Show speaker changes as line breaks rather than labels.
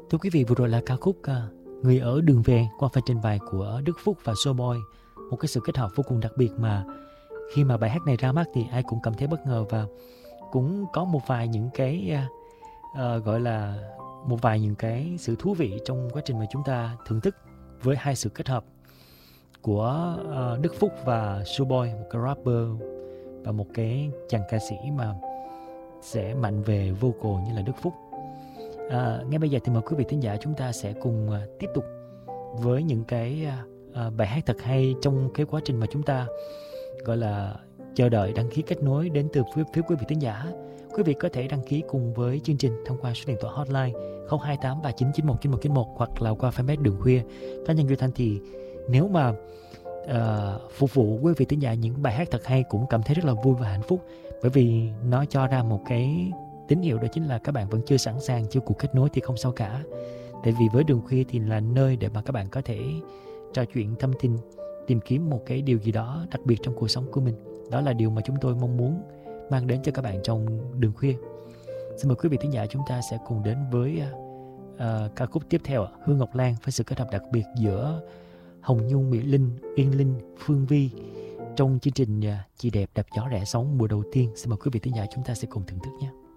Thưa quý vị, vừa rồi là ca khúc Người ở đường về qua phần trình bày của Đức Phúc và Showboy. Một cái sự kết hợp vô cùng đặc biệt mà khi mà bài hát này ra mắt thì ai cũng cảm thấy bất ngờ, và cũng có một vài những cái gọi là một vài những cái sự thú vị trong quá trình mà chúng ta thưởng thức với hai sự kết hợp của Đức Phúc và Showboy, một cái rapper và một cái chàng ca sĩ mà sẽ mạnh về vocal như là Đức Phúc. Ngay bây giờ thì mời quý vị thính giả chúng ta sẽ cùng tiếp tục với những cái bài hát thật hay trong cái quá trình mà chúng ta gọi là chờ đợi đăng ký kết nối đến từ phía quý vị thính giả. Quý vị có thể đăng ký cùng với chương trình thông qua số điện thoại hotline 028 3991 9191 hoặc là qua fanpage Đường Khuya. Cá nhân Duy Thanh thì nếu mà phục vụ quý vị thính giả những bài hát thật hay cũng cảm thấy rất là vui và hạnh phúc, bởi vì nó cho ra một cái tín hiệu, đó chính là các bạn vẫn chưa sẵn sàng, chưa cuộc kết nối thì không sao cả. Tại vì với Đường Khuya thì là nơi để mà các bạn có thể trò chuyện thâm tình, tìm kiếm một cái điều gì đó đặc biệt trong cuộc sống của mình. Đó là điều mà chúng tôi mong muốn mang đến cho các bạn trong Đường Khuya. Xin mời quý vị thính giả chúng ta sẽ cùng đến với ca khúc tiếp theo, Hương Ngọc Lan, với sự kết hợp đặc biệt giữa Hồng Nhung, Mỹ Linh, Yên Linh, Phương Vi trong chương trình Chị Đẹp Đạp Gió Rẽ Sóng mùa đầu tiên. Xin mời quý vị thính giả chúng ta sẽ cùng thưởng thức nhé.